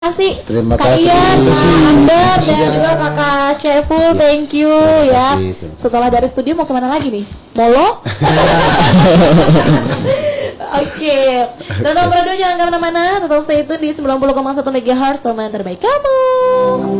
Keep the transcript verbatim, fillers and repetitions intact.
kasih Terima Kak kasih. Ian, Terima kasih. Anda Terima kasih, dan guys. juga Kakak Syeful, thank you Terima ya. kasih, terima kasih. Setelah dari studio mau kemana lagi nih? Molo? Oke, tetap berdua jangan kemana-mana, tetap stay tune di sembilan puluh koma satu megahertz teman terbaik kamu.